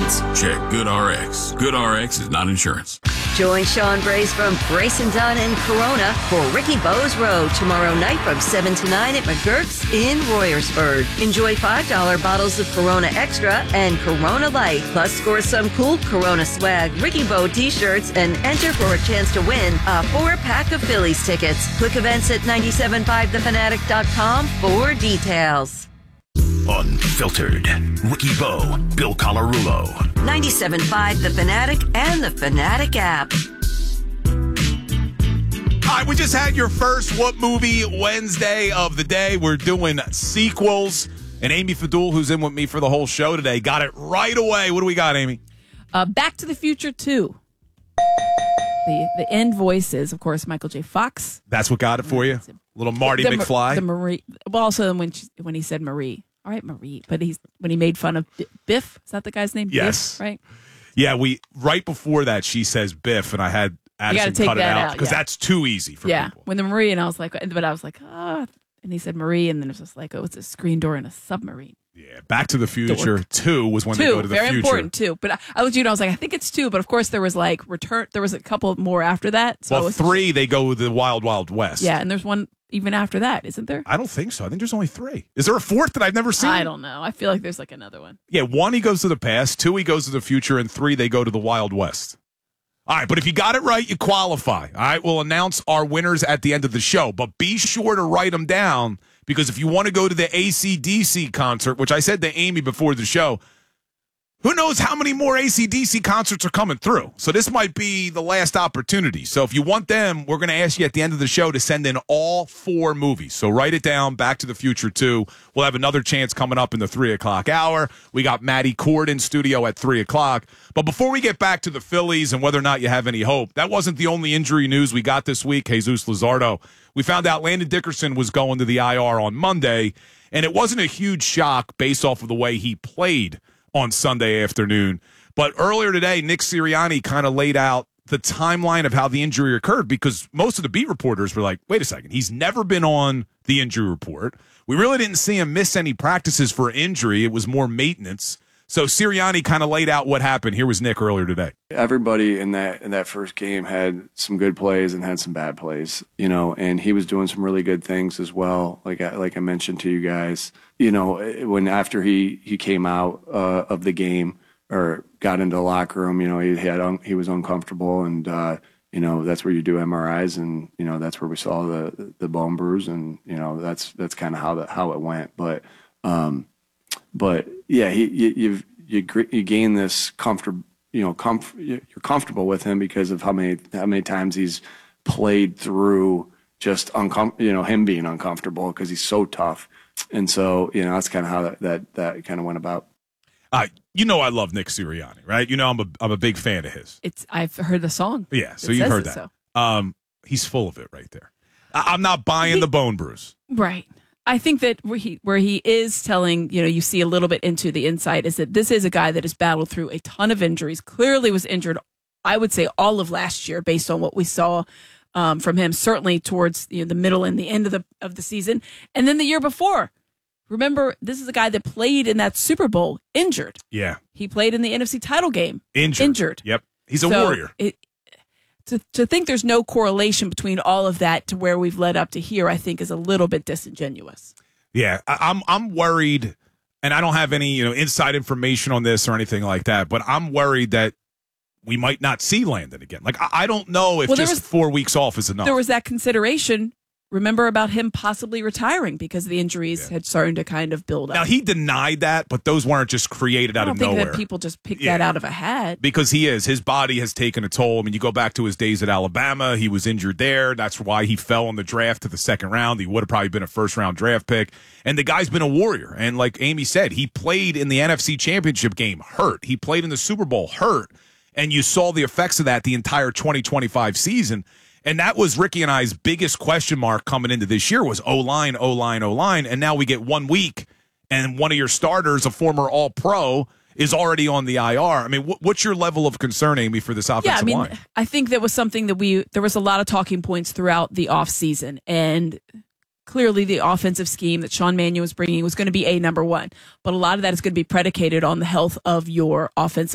needs? Check GoodRx. GoodRx is not insurance. Join Sean Brace from Brace and Dunn in Corona for Ricky Bowes Road tomorrow night from 7 to 9 at McGurk's in Royersford. Enjoy $5 bottles of Corona Extra and Corona Light. Plus, score some cool Corona swag, Ricky Bowe t-shirts, and enter for a chance to win a 4-pack of Phillies tickets. Click events at 975thefanatic.com for details. Unfiltered. Ricky Bowe, Bill Colarulo. 97.5 The Fanatic and the Fanatic app. All right, we just had your first What Movie Wednesday of the day. We're doing sequels. And Amy Fadul, who's in with me for the whole show today, got it right away. What do we got, Amy? Back to the Future 2. The end voice is, of course, Michael J. Fox. That's what got it for you? Little Marty McFly? The Marie. Well, also when he said Marie. All right, Marie. But when he made fun of Biff. Is that the guy's name? Yes. Biff, right? Yeah, right before that, she says Biff, and I had Addison cut it out because that's too easy for people. When the Marie, and I was like, and he said Marie, and then it was just like, oh, it's a screen door in a submarine. Yeah, Back to the Future 2 was when they go to the future. Very important, too. But I let you know, I was like, I think it's 2, but of course there was like Return. There was a couple more after that. So 3, they go the Wild Wild West. Yeah, and there's one even after that, isn't there? I don't think so. I think there's only 3. Is there a 4th that I've never seen? I don't know. I feel like there's like another one. Yeah, 1, he goes to the past. 2, he goes to the future. And 3, they go to the Wild West. All right, but if you got it right, you qualify. All right, we'll announce our winners at the end of the show. But be sure to write them down, because if you want to go to the AC/DC concert, which I said to Amy before the show, who knows how many more AC/DC concerts are coming through. So this might be the last opportunity. So if you want them, we're going to ask you at the end of the show to send in all 4 movies. So write it down, Back to the Future 2. We'll have another chance coming up in the 3 o'clock hour. We got Maddie Cord in studio at 3 o'clock. But before we get back to the Phillies and whether or not you have any hope, that wasn't the only injury news we got this week, Jesus Luzardo. We found out Landon Dickerson was going to the IR on Monday, and it wasn't a huge shock based off of the way he played on Sunday afternoon. But earlier today, Nick Sirianni kind of laid out the timeline of how the injury occurred, because most of the beat reporters were like, wait a second, he's never been on the injury report. We really didn't see him miss any practices for injury. It was more maintenance. So Sirianni kind of laid out what happened. Here was Nick earlier today. Everybody in that first game had some good plays and had some bad plays, and he was doing some really good things as well. Like I mentioned to you guys, when after he came out of the game or got into the locker room, he was uncomfortable, and that's where you do MRIs, and that's where we saw the bone bruise, and that's kind of how it went. But yeah, you gain this comfort. You're comfortable with him because of how many times he's played through just him being uncomfortable because he's so tough, and so that's kind of how that kind of went about. I love Nick Sirianni, right? I'm a big fan of his. I've heard the song. Yeah, so you've heard that. So. He's full of it right there. I'm not buying the bone bruise. Right. I think that where he is telling, you see a little bit into the insight, is that this is a guy that has battled through a ton of injuries, clearly was injured, I would say, all of last year based on what we saw from him, certainly towards the middle and the end of the season. And then the year before, remember, this is a guy that played in that Super Bowl injured. Yeah. He played in the NFC title game. Injured. Yep. He's a warrior. To think there's no correlation between all of that to where we've led up to here, I think, is a little bit disingenuous. Yeah, I'm worried, and I don't have any inside information on this or anything like that, but I'm worried that we might not see Landon again. Like, I don't know if 4 weeks off is enough. There was that consideration. Remember about him possibly retiring because the injuries had started to kind of build up. Now, he denied that, but those weren't just created out of nowhere. I don't think that people just picked that out of a hat. Because his body has taken a toll. I mean, you go back to his days at Alabama, he was injured there. That's why he fell in the draft to the second round. He would have probably been a first-round draft pick. And the guy's been a warrior. And like Amy said, he played in the NFC Championship game hurt. He played in the Super Bowl hurt. And you saw the effects of that the entire 2025 season. And that was Ricky and I's biggest question mark coming into this year was O-line, O-line, O-line. And now we get 1 week, and one of your starters, a former All-Pro, is already on the IR. I mean, what's your level of concern, Amy, for this offensive line? I think that was something that there was a lot of talking points throughout the offseason. And clearly the offensive scheme that Sean Mannion was bringing was going to be number one. But a lot of that is going to be predicated on the health of your offensive